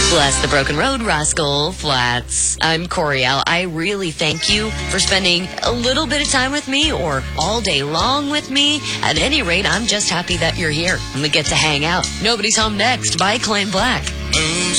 Bless the broken road, Rascal Flats. I'm Coriel. I really thank you for spending a little bit of time with me or all day long with me. At any rate, I'm just happy that you're here and we get to hang out. Nobody's Home next by Claim Black.